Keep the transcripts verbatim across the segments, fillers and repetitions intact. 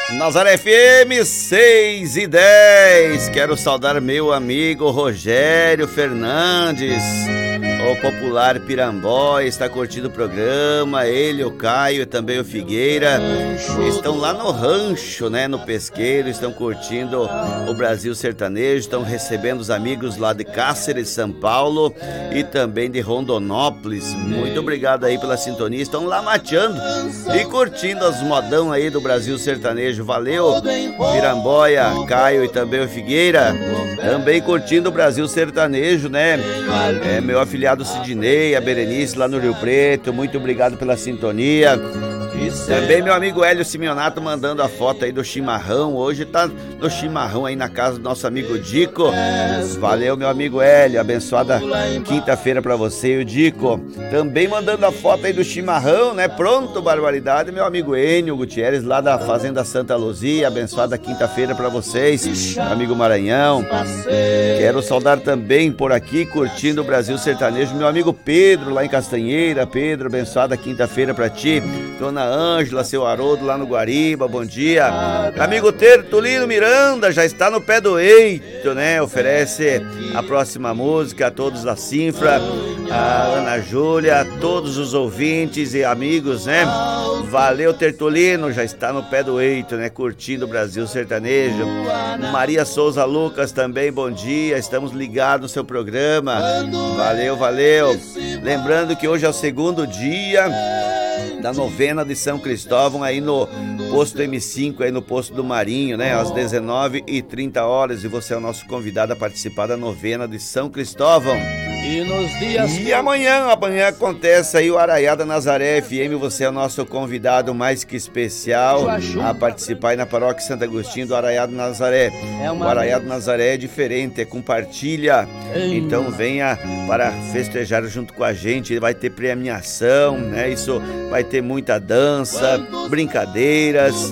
Nazaré F M seis e dez. Quero saudar meu amigo Rogério Fernandes, o popular Pirambóia, está curtindo o programa. Ele, o Caio e também o Figueira estão lá no rancho, né, no pesqueiro, estão curtindo o Brasil Sertanejo, estão recebendo os amigos lá de Cáceres, São Paulo e também de Rondonópolis. Muito obrigado aí pela sintonia, estão lá mateando e curtindo as modão aí do Brasil Sertanejo. Valeu, Pirambóia, Caio e também o Figueira, também curtindo o Brasil Sertanejo, né? É, meu afiliado Sidney, a Berenice lá no Rio Preto, muito obrigado pela sintonia. Também meu amigo Hélio Simeonato mandando a foto aí do chimarrão. Hoje tá no chimarrão aí na casa do nosso amigo Dico. Valeu, meu amigo Hélio, abençoada quinta-feira pra você e o Dico. Também mandando a foto aí do chimarrão, né? Pronto, barbaridade, meu amigo Enio Gutierrez lá da Fazenda Santa Luzia. Abençoada quinta-feira pra vocês, meu amigo Maranhão. Quero saudar também por aqui, curtindo o Brasil Sertanejo, meu amigo Pedro lá em Castanheira. Pedro, abençoada quinta-feira pra ti. Dona Ângela, seu Haroldo lá no Guariba, bom dia. Amigo Tertulino Miranda já está no pé do eito, né? Oferece a próxima música a todos da Sinfra, a Ana Júlia, a todos os ouvintes e amigos, né? Valeu, Tertulino, já está no pé do eito, né? Curtindo o Brasil Sertanejo. Maria Souza Lucas também, bom dia, estamos ligados no seu programa. Valeu, valeu. Lembrando que hoje é o segundo dia da novena de São Cristóvão aí no posto M cinco, aí no posto do Marinho, né? Às dezenove e trinta horas, e você é o nosso convidado a participar da novena de São Cristóvão. E nos dias... E amanhã, amanhã acontece aí o Arraiada Nazaré F M, você é o nosso convidado mais que especial a participar aí na Paróquia Santo Agostinho do Arraiada Nazaré. O Arraiada Nazaré é diferente, é compartilha, então venha para festejar junto com a gente, vai ter premiação, né? Isso vai ter muita dança, brincadeiras,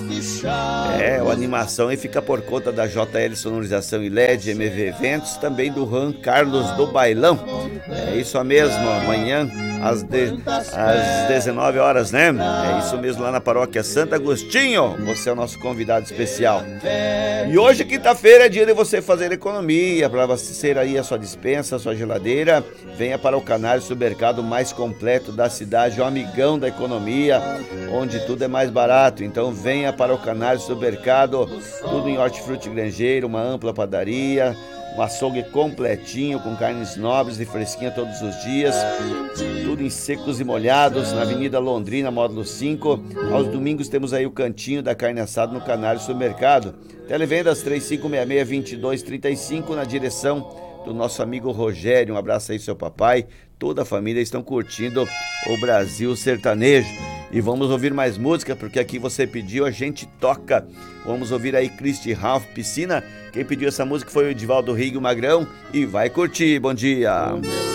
é, a animação aí fica por conta da J L Sonorização e L E D, M V Eventos, também do Juan Carlos do Bailão. É isso mesmo, amanhã às, de, às dezenove horas, né? É isso mesmo, lá na Paróquia Santo Agostinho. Você é o nosso convidado especial. E hoje, quinta-feira, é dia de você fazer economia, para abastecer aí a sua despensa, a sua geladeira. Venha para o Canário, supermercado mais completo da cidade, o amigão da economia, onde tudo é mais barato. Então venha para o Canário Supermercado, tudo em hortifruti granjeiro, uma ampla padaria, um açougue completinho, com carnes nobres e fresquinha todos os dias, tudo em secos e molhados, na Avenida Londrina, módulo cinco. Aos domingos temos aí o cantinho da carne assada no Canário Supermercado. Televendas três cinco seis seis, vinte e dois trinta e cinco, na direção do nosso amigo Rogério. Um abraço aí, seu papai. Toda a família estão curtindo o Brasil Sertanejo. E vamos ouvir mais música, porque aqui você pediu, a gente toca. Vamos ouvir aí Christy Ralph, Piscina. Quem pediu essa música foi o Edivaldo Rigo Magrão e vai curtir. Bom dia.